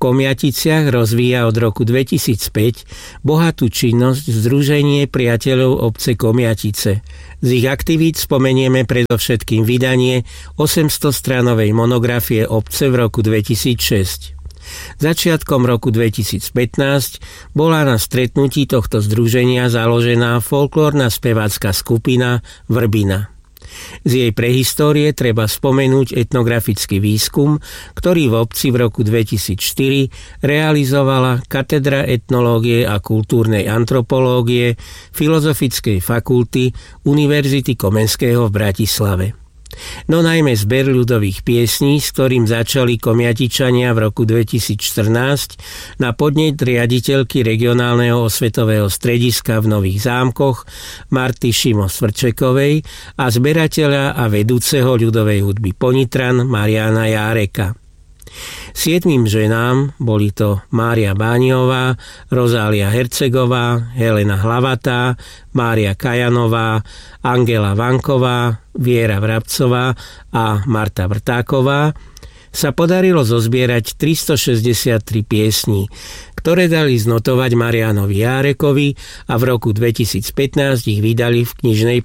Komjaticiach rozvíja od roku 2005 bohatú činnosť Združenie priateľov obce Komjatice. Z ich aktivít spomenieme predovšetkým vydanie 800-stranovej monografie obce v roku 2006. Začiatkom roku 2015 bola na stretnutí tohto združenia založená folklórna spevácka skupina Vrbina. Z jej prehistórie treba spomenúť etnografický výskum, ktorý v obci v roku 2004 realizovala Katedra etnológie a kultúrnej antropológie Filozofickej fakulty Univerzity Komenského v Bratislave. No najmä zber ľudových piesní, s ktorým začali Komjatičania v roku 2014 na podnet riaditeľky regionálneho osvetového strediska v Nových Zámkoch Marty Šimo Svrčekovej a zberateľa a vedúceho ľudovej hudby Ponitran Mariána Járeka. 7 ženám, boli to Mária Báňová, Rozália Hercegová, Helena Hlavatá, Mária Kajanová, Angela Vanková, Viera Vrabcová a Marta Vrtáková, sa podarilo zozbierať 363 piesní, ktoré dali znotovať Mariánovi Járekovi a v roku 2015 ich vydali v knižnej